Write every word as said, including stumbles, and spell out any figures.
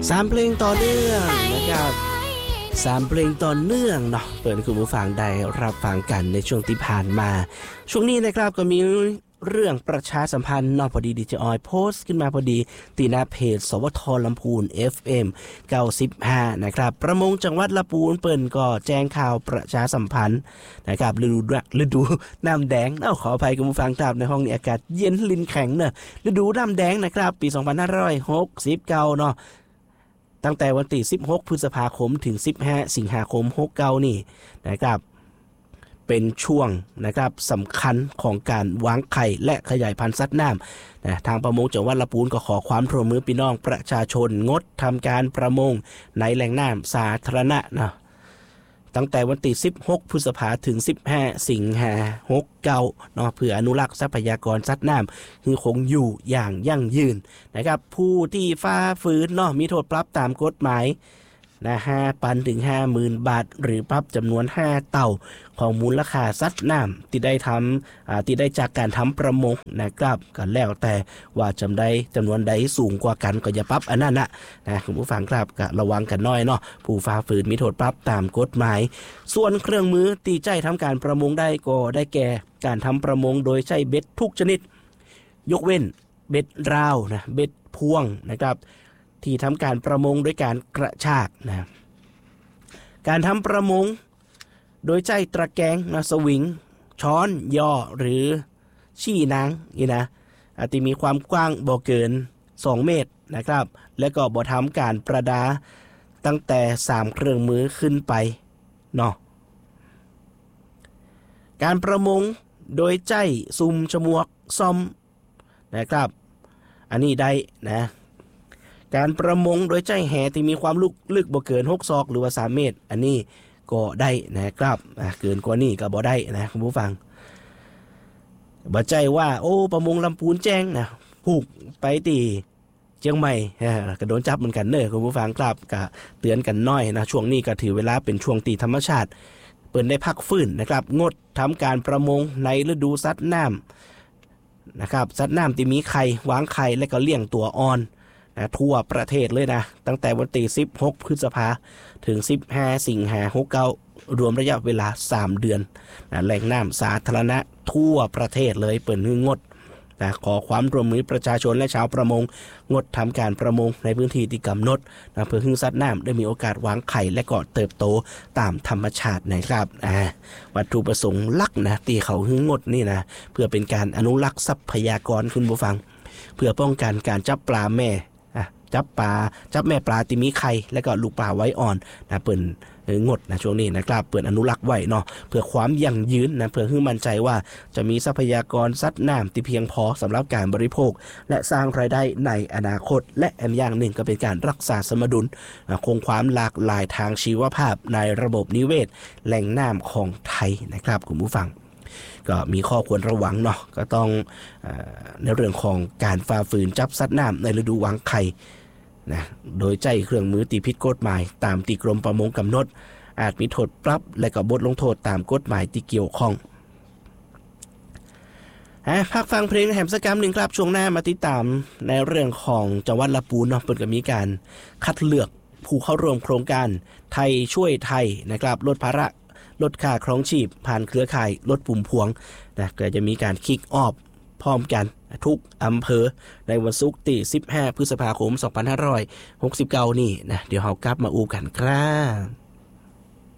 สามเพลงต่อเนื่องนะครับสามเพลงต่อเนื่องเนาะเปิดคุณผู้ฟังได้รับฟังกันในช่วงที่ผ่านมาช่วงนี้นะครับก็มีเรื่องประชาสัมพันธ์นอกพอดีดีเจออยโพสต์ขึ้นมาพอดีตีหน้าเพจสวทลำพูน เอฟ เอ็ม เก้าสิบห้านะครับประมงจังหวัดลำพูนเปิ่นก็แจ้งข่าวประชาสัมพันธ์นะครับฤดูฤดูน้ำแดงเอ้าขออภัยคุณผู้ฟังครับในห้องนี้อากาศเย็นลิ้นแข็งเนอะฤดูน้ำแดงนะครับปีสองพันห้าร้อยหกสิบเก้าเนาะตั้งแต่วันที่สิบหกพฤษภาคมถึงสิบห้าสิงหาคมหกสิบเก้านี่นะครับเป็นช่วงนะครับสำคัญของการวางไข่และขยายพันธุ์สัตว์น้ำนะทางประมงจังหวัดลำพูนก็ขอความร่วมมือพี่น้องประชาชนงดทำการประมงในแหล่งน้ำสาธารณะนะตั้งแต่วันที่สิบหกพฤษภาถึงสิบห้าสิงหาคมหกสิบเก้าเนาะเพื่ออนุรักษ์ทรัพยากรสัตว์น้ำคือคงอยู่อย่างยั่งยืนนะครับผู้ที่ฝ่าฝืนเนาะมีโทษปรับตามกฎหมายนะห้าพันถึงห้าหมื่นบาทหรือปรับจำนวนห้าเต่าของมูลค่าสัตว์น้ำที่ได้ทำอ่าที่ได้จากการทำประมงนะครับก็แล้วแต่ว่าจำได้จำนวนใดสูงกว่ากันก็อย่าปรับอันนั้นนะนะคุณผู้ฟังครับก็ระวังกันน้อยเนาะผู้ฝ่าฝืนมีโทษปรับตามกฎหมายส่วนเครื่องมือตีใจทำการประมงได้ก็ได้แก่การทำประมงโดยใช้เบ็ดทุกชนิดยกเว้นเบ็ดราวนะเบ็ดพวงนะครับที่ทำการประมงด้วยการกระชากนะการทำประมงโดยใช้ตะแกรงนะสวิงช้อนย่อหรือชี่นางนี่นะอาจจะมีความกว้างบ่เกินสองเมตรนะครับและก็บ่ทำการประดาตั้งแต่สามเครื่องมือขึ้นไปเนาะการประมงโดยใช้ซุ่มฉมวกซ่อมนะครับอันนี้ได้นะการประมงโดยใช้แหที่มีความลึกลึกบ่เกินหกศอกหรือว่าสามเมตรอันนี้ก็ได้นะครับเกินกว่านี้ก็บ่ได้นะคุณผู้ฟังบ่ใจว่าโอ้ประมงลำพูนแจ้งนะผูกไปตีเชียงใหม่ก็โดนจับเหมือนกันเนอะคุณผู้ฟังครับก็เตือนกันน้อยนะช่วงนี้ก็ถือเวลาเป็นช่วงตีธรรมชาติเปิดได้พักฟื้นนะครับงดทำการประมงในฤดูสัตว์น้ำนะครับสัตว์น้ำที่มีไข่วางไข่และก็เลี้ยงตัวอ่อนนะทั่วประเทศเลยนะตั้งแต่วันที่สิบหกพฤษภาถึงสิบห้าสิงหาคมหกสิบเก้ารวมระยะเวลาสามเดือนนะแหล่งน้ำสาธารณะทั่วประเทศเลยเปิดให้งดนะขอความร่วมมือประชาชนและชาวประมงงดทำการประมงในพื้นที่ที่กำหนดนะเพื่อให้สัตว์น้ำได้มีโอกาสวางไข่และก็เติบโตตามธรรมชาตินะครับอ่าวัตถุประสงค์หลักนะที่เขาให้งดนี่นะเพื่อเป็นการอนุรักษ์ทรัพยากรคุณผู้ฟังเพื่อป้องกันการจับปลาแม่จับปลาจับแม่ปลาที่มีไข่และก็ลูกปลาไว้อ่อนนะเปิ่นงดนะช่วงนี้นะครับเปิ่นอนุรักษ์ไว้เนาะเพื่อความยั่งยืนนะเพื่อให้มั่นใจว่าจะมีทรัพยากรสัตว์น้ำที่เพียงพอสำหรับการบริโภคและสร้างรายได้ในอนาคตและอันอย่างหนึ่งก็เป็นการรักษาสมดุลคงความหลากหลายทางชีวภาพในระบบนิเวศแหล่งน้ำของไทยนะครับคุณผู้ฟังก็มีข้อควรระวังเนาะก็ต้องเอ่อในเรื่องของการฝ่าฝืนจับสัตว์น้ำในฤดูวางไข่นะโดยใช้เครื่องมือตีผิดกฎหมายตามที่กรมประมงกำหนดอาจมีโทษปรับและก็บทลงโทษตามกฎหมายที่เกี่ยวข้องอ่ะพักฟังเพลงแหมสกรรมหนึ่งครับช่วงหน้ามาติดตามในเรื่องของจังหวัดลำพูนเนาะเปิดก็มีการคัดเลือกผู้เข้าร่วมโครงการไทยช่วยไทยนะครับลดภาระลดค่าครองชีพผ่านเครือข่ายลดปุ่มพวงนะก็จะมีการคิกออฟพร้อมกันทุกอำเภอในวันศุกร์ที่สิบห้าพฤษภาคมสองพันห้าร้อยหกสิบเก้านี่นะเดี๋ยวเรากลับมาอูกันครับ